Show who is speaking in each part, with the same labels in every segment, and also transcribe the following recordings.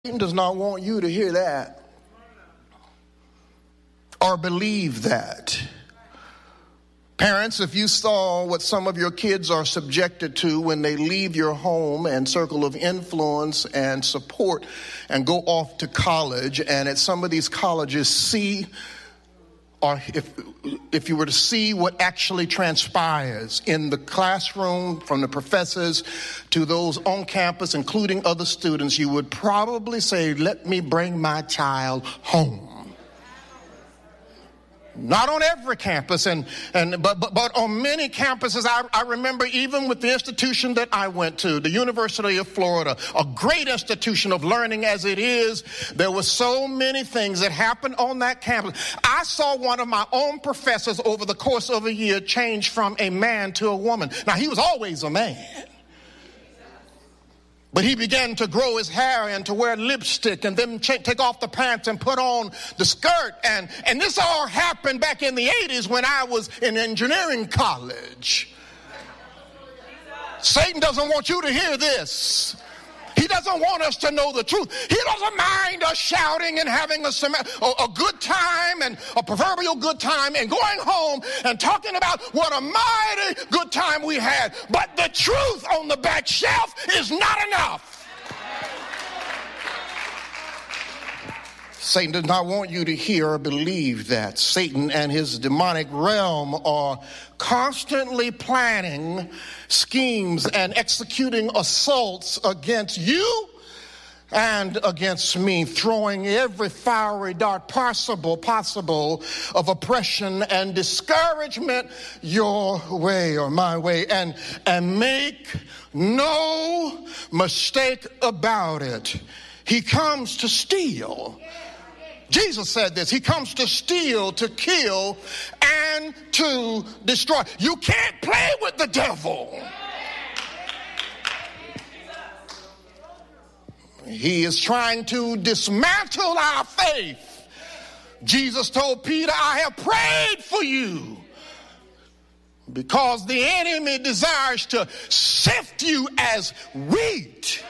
Speaker 1: Satan does not want you to hear that or believe that. Parents, if you saw what some of your kids are subjected to when they leave your home and circle of influence and support and go off to college, and at some of these colleges see, or if you were to see what actually transpires in the classroom from the professors to those on campus, including other students, you would probably say, let me bring my child home. Not on every campus, but on many campuses. I remember even with the institution that I went to, the University of Florida, a great institution of learning as it is, there were so many things that happened on that campus. I saw one of my own professors over the course of a year change from a man to a woman. Now, he was always a man. But he began to grow his hair and to wear lipstick and then take off the pants and put on the skirt. And this all happened back in the 80s when I was in engineering college. Satan doesn't want you to hear this. He doesn't want us to know the truth. He doesn't mind us shouting and having a good time, and a proverbial good time, and going home and talking about what a mighty good time we had. But the truth on the back shelf is not enough. Satan does not want you to hear or believe that. Satan and his demonic realm are constantly planning schemes and executing assaults against you and against me, throwing every fiery dart possible of oppression and discouragement your way or my way. And make no mistake about it, he comes to steal. Jesus said this. He comes to steal, to kill, and to destroy. You can't play with the devil. He is trying to dismantle our faith. Jesus told Peter, I have prayed for you because the enemy desires to sift you as wheat.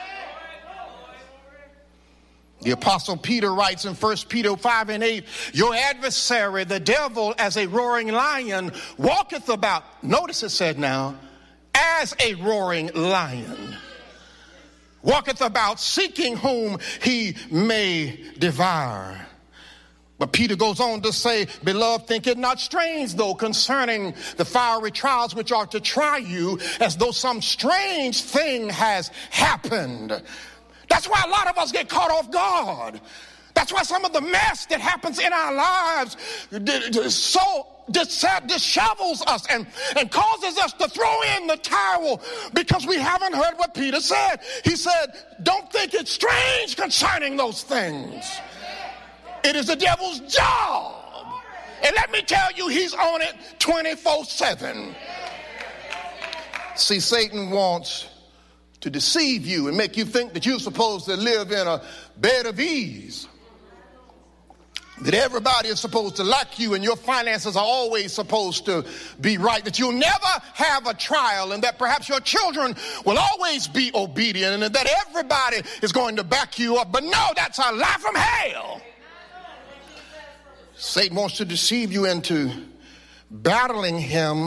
Speaker 1: The Apostle Peter writes in 1 Peter 5:8, your adversary, the devil, as a roaring lion, walketh about, notice it said now, as a roaring lion, walketh about seeking whom he may devour. But Peter goes on to say, beloved, think it not strange, though, concerning the fiery trials which are to try you, as though some strange thing has happened. That's why a lot of us get caught off guard. That's why some of the mess that happens in our lives so dishevels us and causes us to throw in the towel because we haven't heard what Peter said. He said, don't think it's strange concerning those things. It is the devil's job. And let me tell you, he's on it 24/7. See, Satan wants to deceive you and make you think that you're supposed to live in a bed of ease, that everybody is supposed to like you and your finances are always supposed to be right, that you'll never have a trial, and that perhaps your children will always be obedient, and that everybody is going to back you up. But no, that's a lie from hell. Satan wants to deceive you into battling him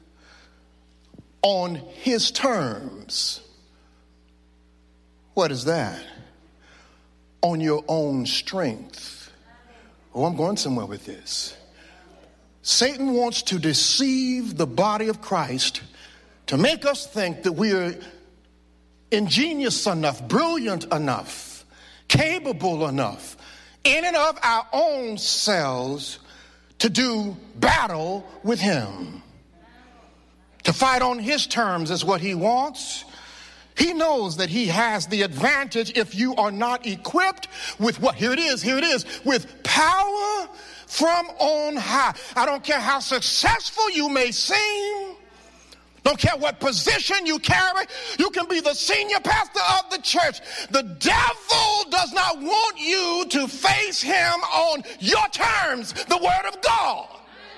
Speaker 1: on his terms. What is that? On your own strength. Oh, I'm going somewhere with this. Satan wants to deceive the body of Christ to make us think that we are ingenious enough, brilliant enough, capable enough, in and of our own selves, to do battle with him. To fight on his terms is what he wants. He knows that he has the advantage if you are not equipped with what? Here it is, with power from on high. I don't care how successful you may seem. Don't care what position you carry. You can be the senior pastor of the church. The devil does not want you to face him on your terms, the word of God.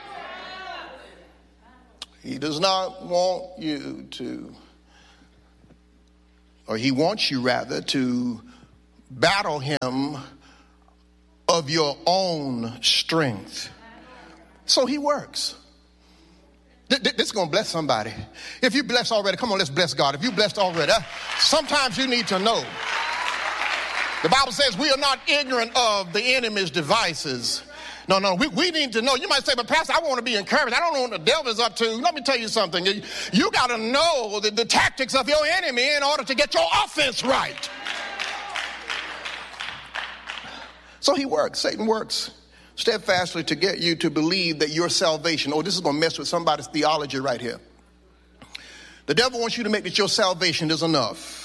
Speaker 1: He does not want you to, or he wants you rather to battle him of your own strength. So he works. This is going to bless somebody. If you blessed already, come on, let's bless God. If you blessed already, sometimes you need to know. The Bible says we are not ignorant of the enemy's devices. No, we need to know. You might say, but Pastor, I want to be encouraged. I don't know what the devil is up to. Let me tell you something. You got to know the tactics of your enemy in order to get your offense right. So he works. Satan works steadfastly to get you to believe that your salvation, this is going to mess with somebody's theology right here. The devil wants you to make that your salvation is enough.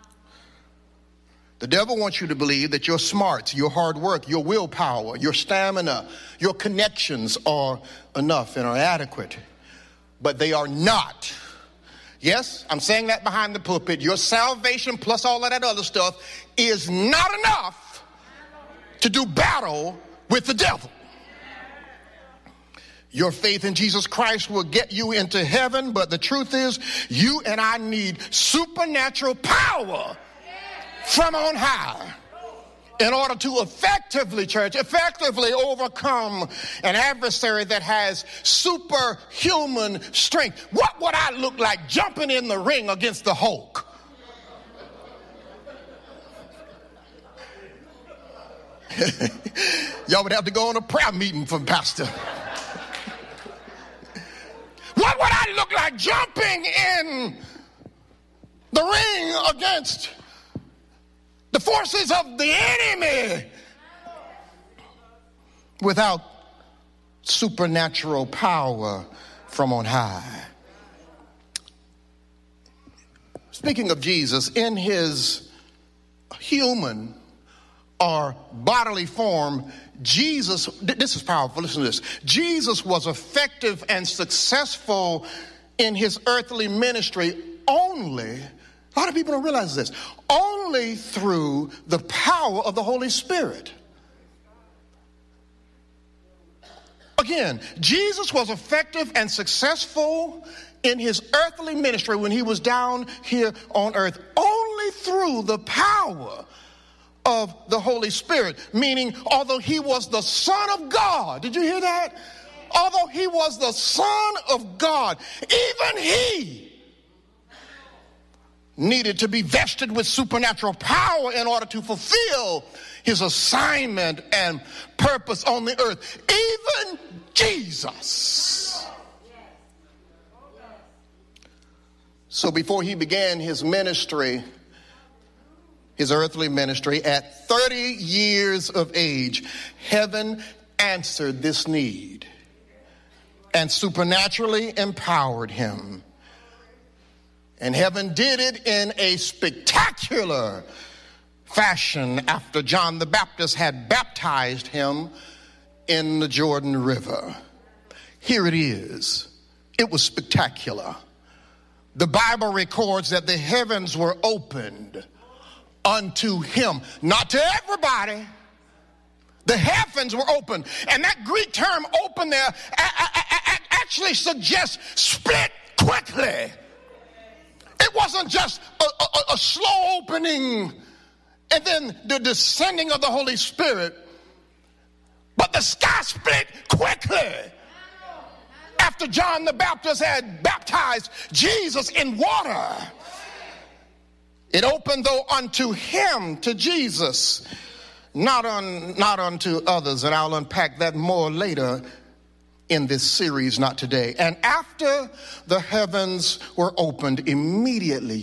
Speaker 1: The devil wants you to believe that your smarts, your hard work, your willpower, your stamina, your connections are enough and are adequate. But they are not. Yes, I'm saying that behind the pulpit. Your salvation plus all of that other stuff is not enough to do battle with the devil. Your faith in Jesus Christ will get you into heaven, but the truth is you and I need supernatural power from on high in order to effectively overcome an adversary that has superhuman strength. What would I look like jumping in the ring against the Hulk? Y'all would have to go on a prayer meeting from Pastor. What would I look like jumping in the ring against the forces of the enemy without supernatural power from on high? Speaking of Jesus, in his human or bodily form, Jesus, this is powerful, listen to this. Jesus was effective and successful in his earthly ministry only, a lot of people don't realize this, only through the power of the Holy Spirit. Again, Jesus was effective and successful in his earthly ministry when he was down here on earth only through the power of the Holy Spirit. Meaning, although he was the Son of God, did you hear that? Although he was the Son of God, even he needed to be vested with supernatural power in order to fulfill his assignment and purpose on the earth. Even Jesus. So before he began his ministry, his earthly ministry, at 30 years of age, heaven answered this need and supernaturally empowered him. And heaven did it in a spectacular fashion after John the Baptist had baptized him in the Jordan River. Here it is. It was spectacular. The Bible records that the heavens were opened unto him. Not to everybody. The heavens were open. And that Greek term open there actually suggests split quickly. It wasn't just a slow opening and then the descending of the Holy Spirit, but the sky split quickly after John the Baptist had baptized Jesus in water. It opened, though, unto him, to Jesus, not unto others. And I'll unpack that more later in this series, not today. And after the heavens were opened, immediately,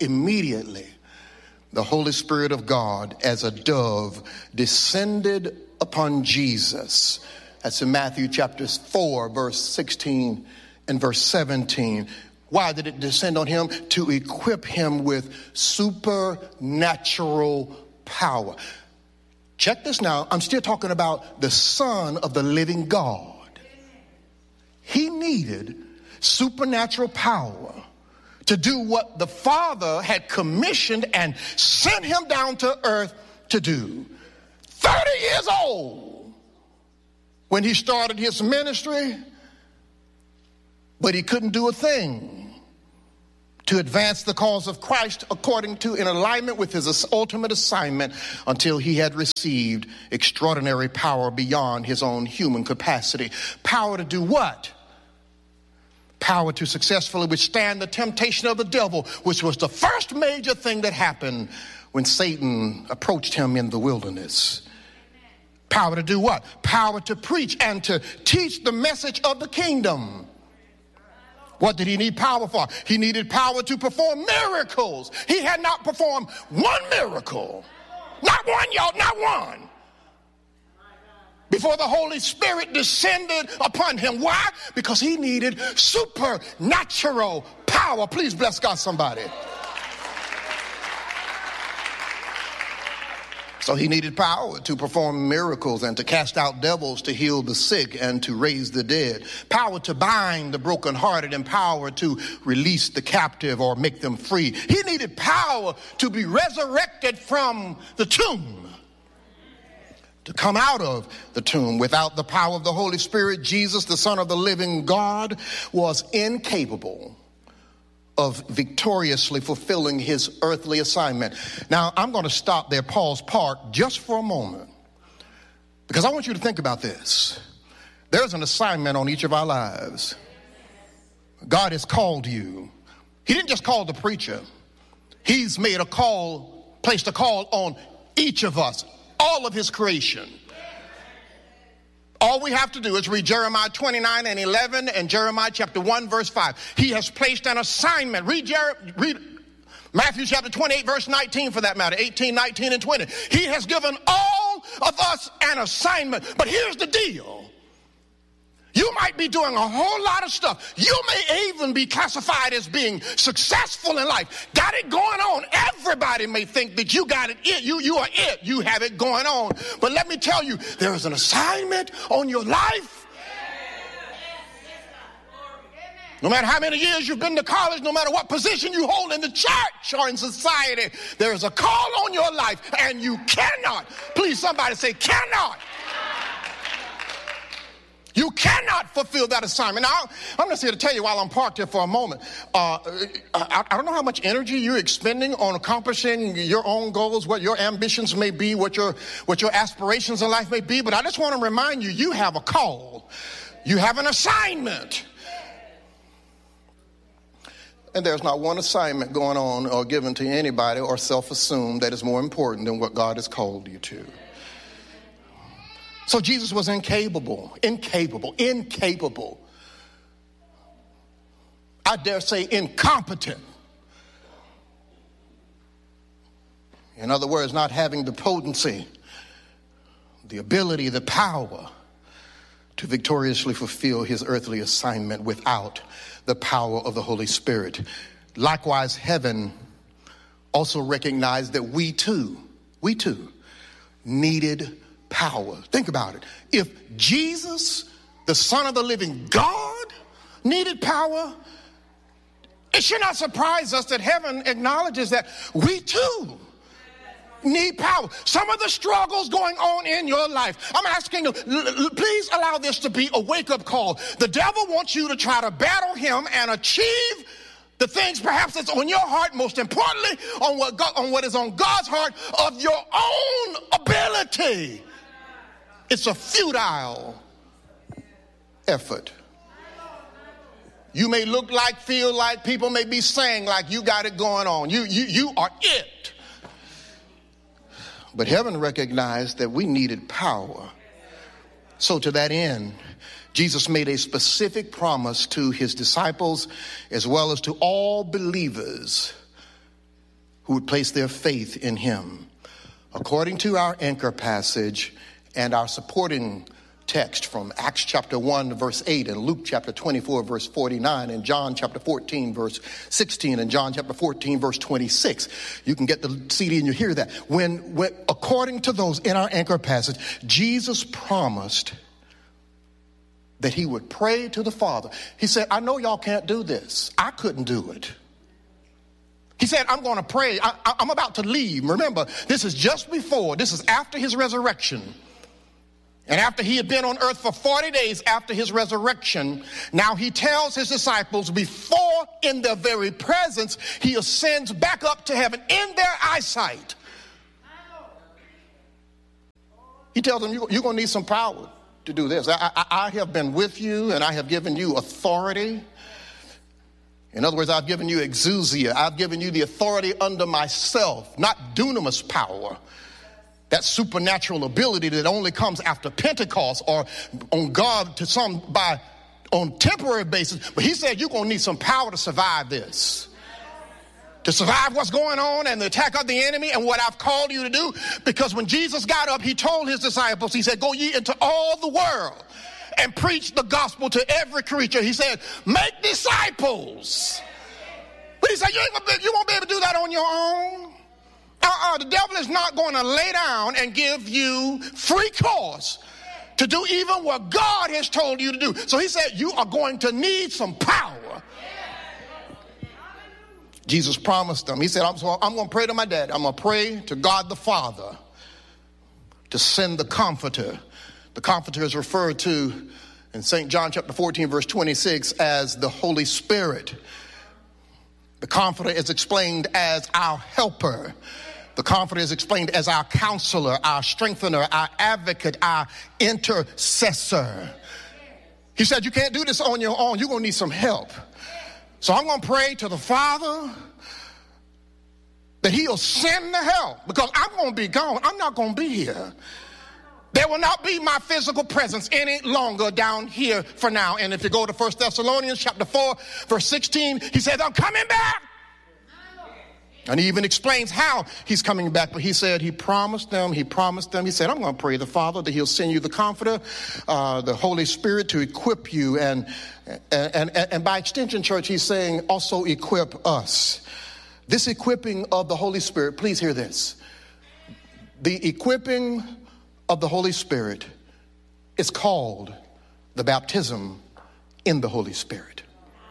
Speaker 1: the Holy Spirit of God as a dove descended upon Jesus. That's in Matthew chapter 4, verse 16 and verse 17. Why did it descend on him? To equip him with supernatural power. Check this now. I'm still talking about the Son of the living God. He needed supernatural power to do what the Father had commissioned and sent him down to earth to do. 30 years old when he started his ministry, but he couldn't do a thing to advance the cause of Christ according to in alignment with his ultimate assignment until he had received extraordinary power beyond his own human capacity. Power to do what? Power to successfully withstand the temptation of the devil, which was the first major thing that happened when Satan approached him in the wilderness. Power to do what? Power to preach and to teach the message of the kingdom. What did he need power for? He needed power to perform miracles. He had not performed one miracle. Not one, y'all, not one. Before the Holy Spirit descended upon him. Why? Because he needed supernatural power. Please bless God, somebody. So he needed power to perform miracles and to cast out devils, to heal the sick and to raise the dead. Power to bind the brokenhearted and power to release the captive or make them free. He needed power to be resurrected from the tomb, to come out of the tomb. Without the power of the Holy Spirit, Jesus, the Son of the living God, was incapable of victoriously fulfilling his earthly assignment. Now, I'm going to stop there, pause, park, just for a moment, because I want you to think about this. There's an assignment on each of our lives. God has called you. He didn't just call the preacher. He's made a call, placed a call on each of us, all of his creation. All we have to do is read Jeremiah 29 and 11 and Jeremiah chapter 1 verse 5. He has placed an assignment. Read Matthew chapter 28 verse 19 for that matter, 18, 19, and 20. He has given all of us an assignment. But here's the deal. You might be doing a whole lot of stuff. You may even be classified as being successful in life. Got it going on. Everybody may think that you got it. You are it. You have it going on. But let me tell you, there is an assignment on your life. No matter how many years you've been to college, no matter what position you hold in the church or in society, there is a call on your life, and you cannot, please somebody say cannot. You cannot fulfill that assignment. Now, I'm just here to tell you while I'm parked here for a moment. I don't know how much energy you're expending on accomplishing your own goals, what your ambitions may be, what your aspirations in life may be, but I just want to remind you, you have a call. You have an assignment. And there's not one assignment going on or given to anybody or self-assumed that is more important than what God has called you to. So Jesus was incapable. I dare say incompetent. In other words, not having the potency, the ability, the power to victoriously fulfill his earthly assignment without the power of the Holy Spirit. Likewise, heaven also recognized that we too needed power. Think about it. If Jesus, the Son of the living God, needed power, it should not surprise us that heaven acknowledges that we too need power. Some of the struggles going on in your life, I'm asking you, please allow this to be a wake-up call. The devil wants you to try to battle him and achieve the things perhaps that's on your heart, most importantly, on what is on God's heart, of your own ability. It's a futile effort. You may look like, feel like, people may be saying like you got it going on. You are it. But heaven recognized that we needed power. So to that end, Jesus made a specific promise to his disciples as well as to all believers who would place their faith in him. According to our anchor passage and our supporting text from Acts chapter 1 verse 8 and Luke chapter 24 verse 49 and John chapter 14 verse 16 and John chapter 14 verse 26. You can get the CD and you hear that. When according to those in our anchor passage, Jesus promised that he would pray to the Father. He said, I know y'all can't do this. I couldn't do it. He said, I'm going to pray. I'm about to leave. Remember, this is after his resurrection. And after he had been on earth for 40 days after his resurrection, now he tells his disciples before in their very presence, he ascends back up to heaven in their eyesight. He tells them, you're going to need some power to do this. I have been with you, and I have given you authority. In other words, I've given you exousia. I've given you the authority under myself, not dunamis power. That supernatural ability that only comes after Pentecost or on God to some on temporary basis. But he said you're going to need some power to survive this. To survive what's going on and the attack of the enemy and what I've called you to do. Because when Jesus got up, he told his disciples, he said, go ye into all the world and preach the gospel to every creature. He said, make disciples. But he said, you won't be able to do that on your own. The devil is not going to lay down and give you free course to do even what God has told you to do. So he said, you are going to need some power. Jesus promised them. He said, I'm going to pray to my dad. I'm going to pray to God the Father to send the Comforter. The Comforter is referred to in St. John chapter 14, verse 26 as the Holy Spirit. The Comforter is explained as our helper. The Comforter is explained as our counselor, our strengthener, our advocate, our intercessor. He said, you can't do this on your own. You're going to need some help. So I'm going to pray to the Father that he'll send the help, because I'm going to be gone. I'm not going to be here. There will not be my physical presence any longer down here for now. And if you go to 1 Thessalonians chapter 4, verse 16, he says, I'm coming back. And he even explains how he's coming back. But he said he promised them. He said, I'm going to pray to the Father that he'll send you the Comforter, the Holy Spirit to equip you. And by extension, church, he's saying also equip us. This equipping of the Holy Spirit, please hear this. The equipping of the Holy Spirit is called the baptism in the Holy Spirit.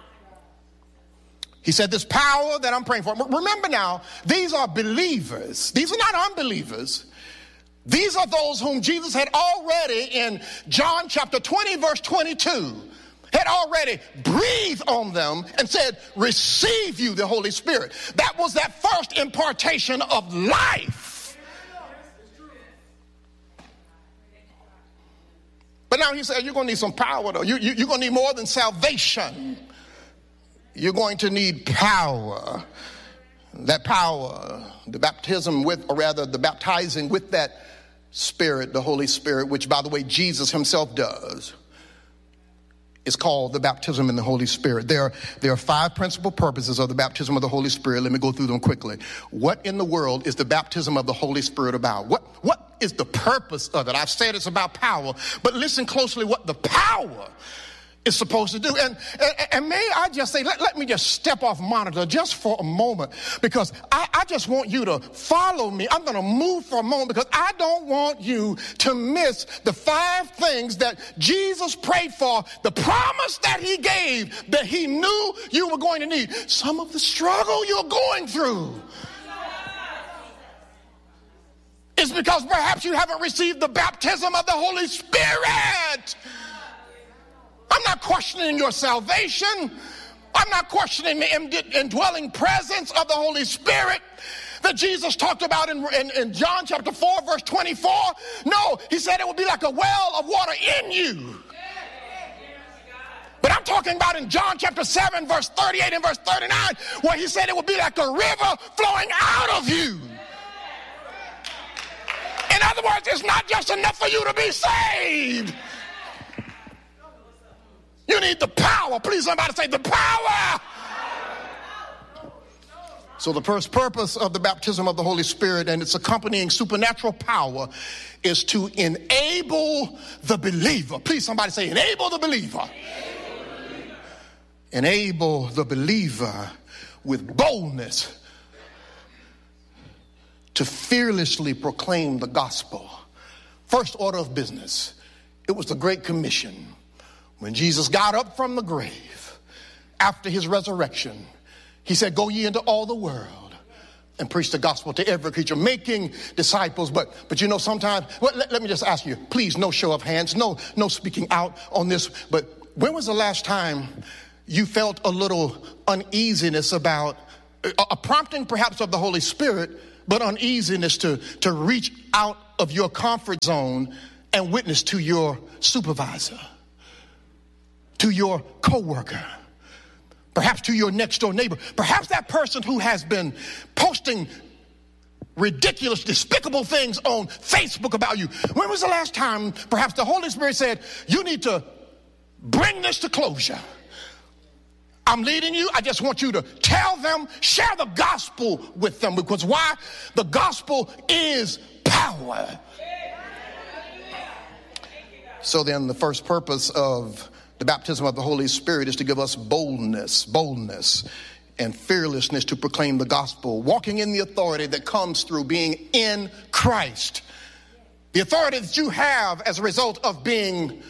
Speaker 1: He said this power that I'm praying for. Remember now, these are believers. These are not unbelievers. These are those whom Jesus had already in John chapter 20 verse 22 had already breathed on them and said, receive you the Holy Spirit. That was that first impartation of life. But now he said, you're going to need some power though. You're going to need more than salvation. You're going to need power. That power, the baptism with, or rather the baptizing with that Spirit, the Holy Spirit, which by the way, Jesus himself does, is called the baptism in the Holy Spirit. There are 5 principal purposes of the baptism of the Holy Spirit. Let me go through them quickly. What in the world is the baptism of the Holy Spirit about? What is the purpose of it? I've said it's about power, but listen closely what the power is supposed to do. And may I just say, let me just step off monitor just for a moment, because I just want you to follow me. I'm going to move for a moment because I don't want you to miss the 5 things that Jesus prayed for, the promise that he gave that he knew you were going to need. Some of the struggle you're going through is because perhaps you haven't received the baptism of the Holy Spirit. I'm not questioning your salvation. I'm not questioning the indwelling presence of the Holy Spirit that Jesus talked about in John chapter 4, verse 24. No, he said it would be like a well of water in you. But I'm talking about in John chapter 7, verse 38 and verse 39, where he said it would be like a river flowing out of you. In other words, it's not just enough for you to be saved. You need the power. Please, somebody say the power. So the first purpose of the baptism of the Holy Spirit and its accompanying supernatural power is to enable the believer. Please, somebody say enable the believer. Enable the believer with boldness to fearlessly proclaim the gospel. First order of business. It was the Great Commission. When Jesus got up from the grave after his resurrection, he said, go ye into all the world and preach the gospel to every creature, making disciples. But you know, sometimes, well, let me just ask you, please, no show of hands, no speaking out on this. But when was the last time you felt a little uneasiness about a prompting perhaps of the Holy Spirit, but uneasiness to reach out of your comfort zone and witness to your supervisor, to your coworker, perhaps to your next door neighbor, perhaps that person who has been posting ridiculous, despicable things on Facebook about you. When was the last time perhaps the Holy Spirit said, you need to bring this to closure? I'm leading you. I just want you to tell them, share the gospel with them, because why? The gospel is power. So then the first purpose of the baptism of the Holy Spirit is to give us boldness and fearlessness to proclaim the gospel, walking in the authority that comes through being in Christ. The authority that you have as a result of being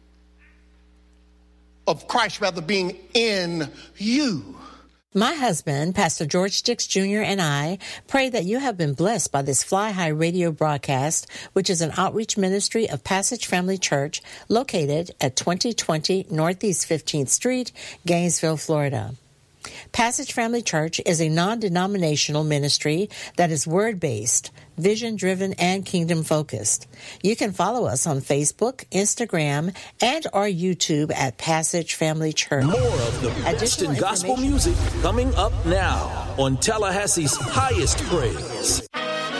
Speaker 1: in you.
Speaker 2: My husband, Pastor George Dix Jr., and I pray that you have been blessed by this Fly High radio broadcast, which is an outreach ministry of Passage Family Church located at 2020 Northeast 15th Street, Gainesville, Florida. Passage Family Church is a non-denominational ministry that is word-based, vision-driven, and kingdom-focused. You can follow us on Facebook, Instagram, and our YouTube at Passage Family Church.
Speaker 3: More of the best in gospel music coming up now on Tallahassee's Highest Praise.